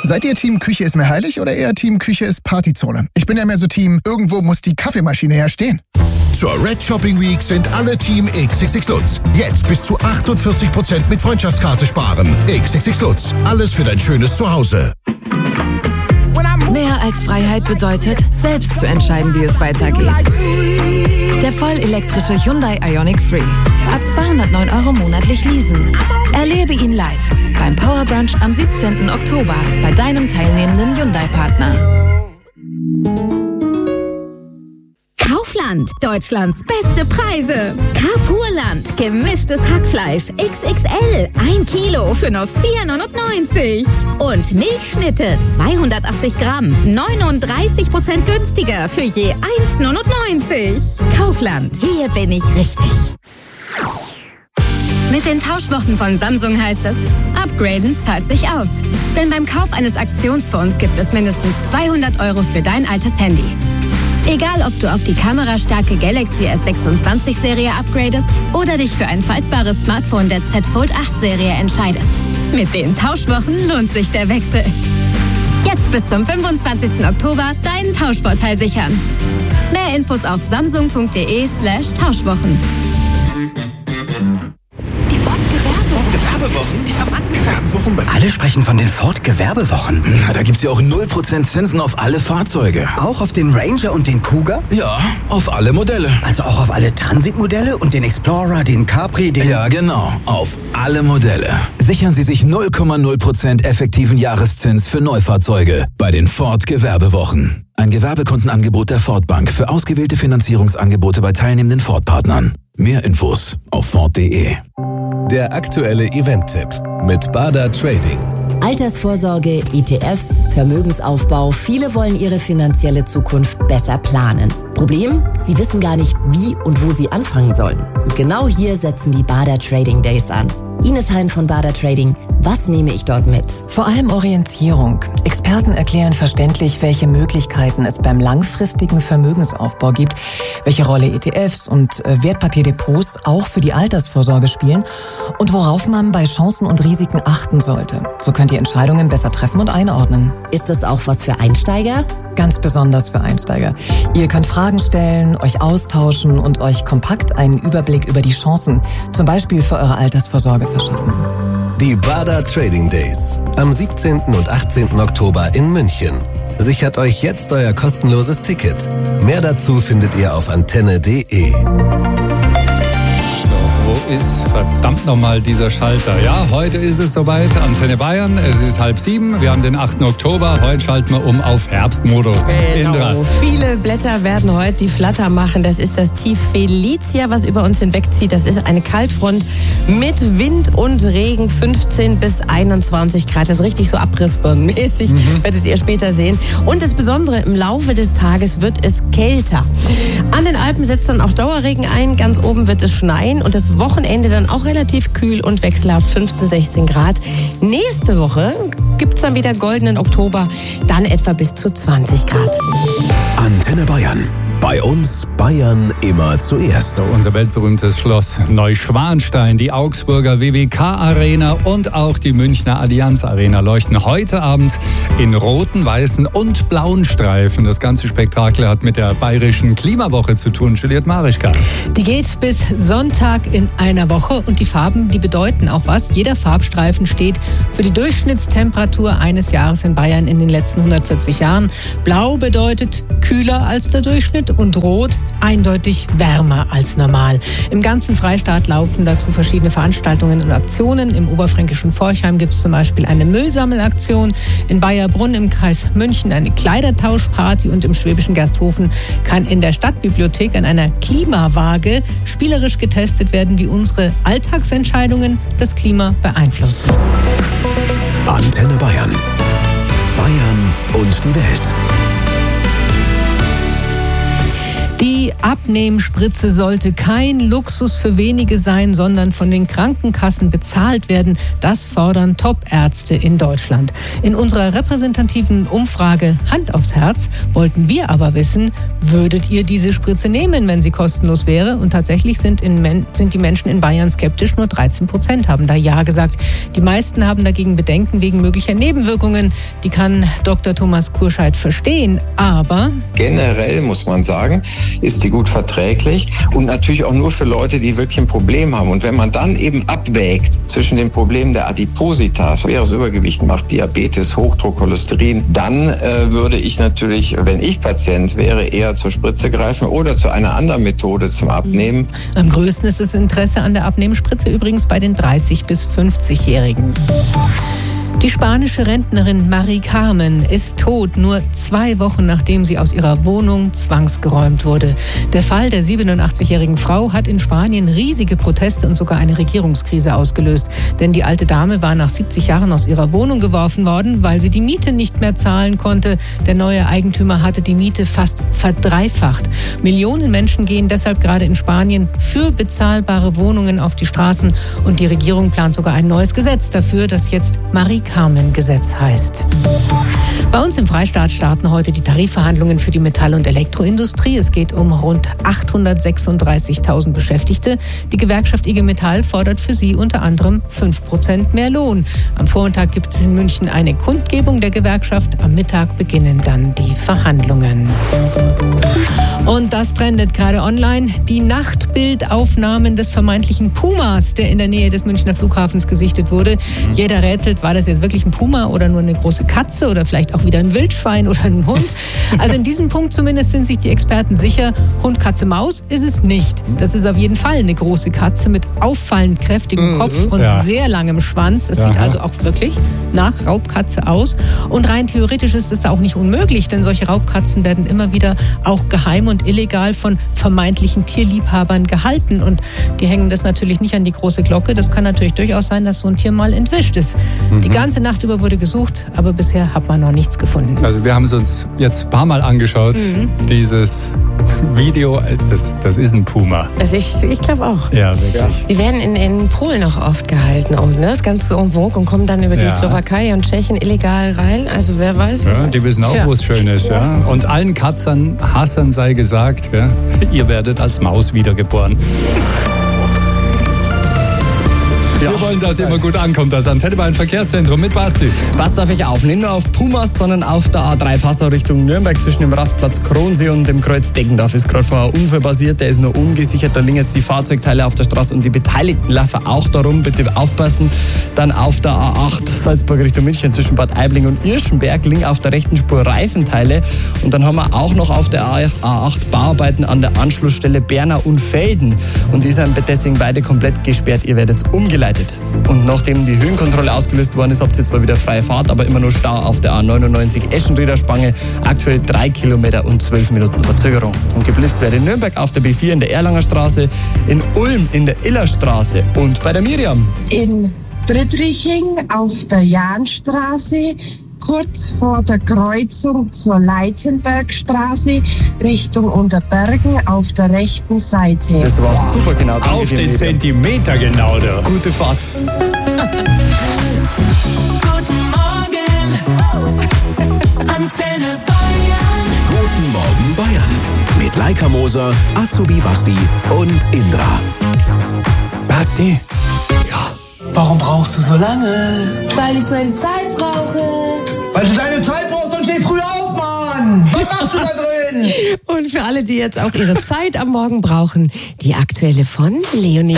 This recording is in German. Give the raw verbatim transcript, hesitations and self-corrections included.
Seid ihr Team Küche ist mir heilig oder eher Team Küche ist Partyzone? Ich bin ja mehr so Team, irgendwo muss die Kaffeemaschine ja stehen. Zur Red Shopping Week sind alle Team X X X Lutz. Jetzt bis zu achtundvierzig Prozent mit Freundschaftskarte sparen. X X X Lutz. Alles für dein schönes Zuhause. Mehr als Freiheit bedeutet, selbst zu entscheiden, wie es weitergeht. Der vollelektrische Hyundai Ioniq drei. Ab zweihundertneun Euro monatlich leasen. Erlebe ihn live beim Power Brunch am siebzehnten Oktober bei deinem teilnehmenden Hyundai-Partner. Kaufland, Deutschlands beste Preise. Carpurland, gemischtes Hackfleisch X X L, ein Kilo für nur vier neunundneunzig. Und Milchschnitte, zweihundertachtzig Gramm, neununddreißig Prozent günstiger für je eins neunundneunzig. Kaufland, hier bin ich richtig. Mit den Tauschwochen von Samsung heißt es, upgraden zahlt sich aus. Denn beim Kauf eines Aktionsfonds gibt es mindestens zweihundert Euro für dein altes Handy. Egal, ob du auf die kamerastarke Galaxy S sechsundzwanzig Serie upgradest oder dich für ein faltbares Smartphone der Z Fold acht Serie entscheidest. Mit den Tauschwochen lohnt sich der Wechsel. Jetzt bis zum fünfundzwanzigsten Oktober deinen Tauschvorteil sichern. Mehr Infos auf samsung.de slash Tauschwochen. Gewerbewochen, die haben angefangen. Alle sprechen von den Ford Gewerbewochen. Na, da gibt's ja auch null Prozent Zinsen auf alle Fahrzeuge. Auch auf den Ranger und den Kuga? Ja, auf alle Modelle. Also auch auf alle Transit-Modelle und den Explorer, den Capri, den... Ja, genau, auf alle Modelle. Sichern Sie sich null Komma null Prozent effektiven Jahreszins für Neufahrzeuge bei den Ford Gewerbewochen. Ein Gewerbekundenangebot der Ford Bank für ausgewählte Finanzierungsangebote bei teilnehmenden Ford-Partnern. Mehr Infos auf Ford punkt de. Der aktuelle Event-Tipp mit Bader Trading. Altersvorsorge, E T Fs, Vermögensaufbau. Viele wollen ihre finanzielle Zukunft besser planen. Problem? Sie wissen gar nicht, wie und wo sie anfangen sollen. Und genau hier setzen die Bader Trading Days an. Ines Hein von Bader Trading. Was nehme ich dort mit? Vor allem Orientierung. Experten erklären verständlich, welche Möglichkeiten es beim langfristigen Vermögensaufbau gibt, welche Rolle E T Fs und Wertpapierdepots auch für die Altersvorsorge spielen und worauf man bei Chancen und Risiken achten sollte. So könnt ihr Entscheidungen besser treffen und einordnen. Ist das auch was für Einsteiger? Ganz besonders für Einsteiger. Ihr könnt Fragen stellen, euch austauschen und euch kompakt einen Überblick über die Chancen, zum Beispiel für eure Altersvorsorge, verschaffen. Die Bader Trading Days am siebzehnten und achtzehnten Oktober in München. Sichert euch jetzt euer kostenloses Ticket. Mehr dazu findet ihr auf antenne punkt de. Wo ist verdammt nochmal dieser Schalter? Ja, heute ist es soweit. Antenne Bayern, es ist halb sieben. Wir haben den achten Oktober. Heute schalten wir um auf Herbstmodus. Genau. Indra. Viele Blätter werden heute die Flatter machen. Das ist das Tief Felicia, was über uns hinwegzieht. Das ist eine Kaltfront mit Wind und Regen, fünfzehn bis einundzwanzig Grad. Das ist richtig so abrissbirnenmäßig, mhm. werdet ihr später sehen. Und das Besondere, im Laufe des Tages wird es kälter. An den Alpen setzt dann auch Dauerregen ein. Ganz oben wird es schneien und das Wochenende dann auch relativ kühl und wechselhaft, fünfzehn, sechzehn Grad. Nächste Woche gibt es dann wieder goldenen Oktober, dann etwa bis zu zwanzig Grad. Antenne Bayern. Bei uns Bayern immer zuerst. So, unser weltberühmtes Schloss Neuschwanstein, die Augsburger W W K Arena und auch die Münchner Allianz Arena leuchten heute Abend in roten, weißen und blauen Streifen. Das ganze Spektakel hat mit der bayerischen Klimawoche zu tun. Juliette Marischka. Die geht bis Sonntag in einer Woche und die Farben, die bedeuten auch was. Jeder Farbstreifen steht für die Durchschnittstemperatur eines Jahres in Bayern in den letzten hundertvierzig Jahren. Blau bedeutet kühler als der Durchschnitt und Rot eindeutig wärmer als normal. Im ganzen Freistaat laufen dazu verschiedene Veranstaltungen und Aktionen. Im oberfränkischen Forchheim gibt es zum Beispiel eine Müllsammelaktion, in Bayerbrunn im Kreis München eine Kleidertauschparty und im schwäbischen Gersthofen kann in der Stadtbibliothek an einer Klimawaage spielerisch getestet werden, wie unsere Alltagsentscheidungen das Klima beeinflussen. Antenne Bayern. Bayern und die Welt. Die ab Abnehmspritze sollte kein Luxus für wenige sein, sondern von den Krankenkassen bezahlt werden. Das fordern Top-Ärzte in Deutschland. In unserer repräsentativen Umfrage Hand aufs Herz wollten wir aber wissen, würdet ihr diese Spritze nehmen, wenn sie kostenlos wäre? Und tatsächlich sind, in, sind die Menschen in Bayern skeptisch. Nur dreizehn Prozent haben da Ja gesagt. Die meisten haben dagegen Bedenken wegen möglicher Nebenwirkungen. Die kann Doktor Thomas Kurscheid verstehen, aber... Generell muss man sagen, ist die gut verträglich und natürlich auch nur für Leute, die wirklich ein Problem haben. Und wenn man dann eben abwägt zwischen den Problemen der Adipositas, schweres Übergewicht macht, Diabetes, Hochdruck, Cholesterin, dann äh, würde ich natürlich, wenn ich Patient wäre, eher zur Spritze greifen oder zu einer anderen Methode zum Abnehmen. Am größten ist das Interesse an der Abnehmspritze übrigens bei den dreißig- bis fünfzigjährigen. Die spanische Rentnerin Mari Carmen ist tot, nur zwei Wochen nachdem sie aus ihrer Wohnung zwangsgeräumt wurde. Der Fall der siebenundachtzigjährigen Frau hat in Spanien riesige Proteste und sogar eine Regierungskrise ausgelöst. Denn die alte Dame war nach siebzig Jahren aus ihrer Wohnung geworfen worden, weil sie die Miete nicht mehr zahlen konnte. Der neue Eigentümer hatte die Miete fast verdreifacht. Millionen Menschen gehen deshalb gerade in Spanien für bezahlbare Wohnungen auf die Straßen. Und die Regierung plant sogar ein neues Gesetz dafür, das jetzt Mari Carmen-Gesetz heißt. Bei uns im Freistaat starten heute die Tarifverhandlungen für die Metall- und Elektroindustrie. Es geht um rund achthundertsechsunddreißigtausend Beschäftigte. Die Gewerkschaft I G Metall fordert für sie unter anderem fünf Prozent mehr Lohn. Am Vormittag gibt es in München eine Kundgebung der Gewerkschaft. Am Mittag beginnen dann die Verhandlungen. Und das trendet gerade online. Die Nachtbildaufnahmen des vermeintlichen Pumas, der in der Nähe des Münchner Flughafens gesichtet wurde. Jeder rätselt, war das jetzt wirklich ein Puma oder nur eine große Katze oder vielleicht auch wieder ein Wildschwein oder ein Hund. Also in diesem Punkt zumindest sind sich die Experten sicher, Hund, Katze, Maus ist es nicht. Das ist auf jeden Fall eine große Katze mit auffallend kräftigem Kopf und ja. sehr langem Schwanz. Das Aha. sieht also auch wirklich nach Raubkatze aus. Und rein theoretisch ist es auch nicht unmöglich, denn solche Raubkatzen werden immer wieder auch geheim und illegal von vermeintlichen Tierliebhabern gehalten. Und die hängen das natürlich nicht an die große Glocke. Das kann natürlich durchaus sein, dass so ein Tier mal entwischt ist. Mhm. Die ganze Nacht über wurde gesucht, aber bisher hat man noch nichts gefunden. Also wir haben es uns jetzt ein paar Mal angeschaut, mhm. dieses Video, das, das ist ein Puma. Also ich, ich glaube auch. Ja, wirklich. Die werden in, in Polen auch oft gehalten, auch, ne? Das ist ganz so en vogue und kommen dann über die Ja. Slowakei und Tschechien illegal rein. Also wer weiß. Ja, die wissen auch, Tja. wo es schön ist. Ja. Und allen Katzern, Hassern sei gesagt, ja, ihr werdet als Maus wiedergeboren. Wir wollen, dass ihr immer gut ankommt. Das Antenne Bayern Verkehrszentrum mit Basti. Passt auf euch auf. Nicht nur auf Pumas, sondern auf der A drei Passau Richtung Nürnberg zwischen dem Rastplatz Kronsee und dem Kreuz Deggendorf ist gerade vorher ein Unfall passiert. Der ist noch ungesichert. Da liegen jetzt die Fahrzeugteile auf der Straße und die Beteiligten laufen auch darum. Bitte aufpassen. Dann auf der A acht Salzburg Richtung München zwischen Bad Aibling und Irschenberg liegen auf der rechten Spur Reifenteile. Und dann haben wir auch noch auf der A acht Bauarbeiten an der Anschlussstelle Bernau und Felden. Und die sind deswegen beide komplett gesperrt. Ihr werdet umgeleitet. Und nachdem die Höhenkontrolle ausgelöst worden ist, habt ihr jetzt mal wieder freie Fahrt, aber immer nur Stau auf der A neunundneunzig Eschenrieder Spange. Aktuell drei Kilometer und zwölf Minuten Verzögerung. Und geblitzt wird in Nürnberg auf der B vier in der Erlanger Straße, in Ulm in der Illerstraße und bei der Miriam. In Friedriching auf der Jahnstraße, kurz vor der Kreuzung zur Leitenbergstraße Richtung Unterbergen auf der rechten Seite. Das war super genau. Danke Auf dir, den Miriam. Zentimeter genau da. Gute Fahrt. Guten Morgen, Antenne Bayern. Guten Morgen Bayern. Mit Laika Moser, Azubi Basti und Indra. Psst. Basti. Warum brauchst du so lange? Weil ich meine Zeit brauche. Weil du deine Zeit brauchst und steh früh auf, Mann! Was machst du da drin? Und für alle, die jetzt auch ihre Zeit am Morgen brauchen, die aktuelle von Leonie.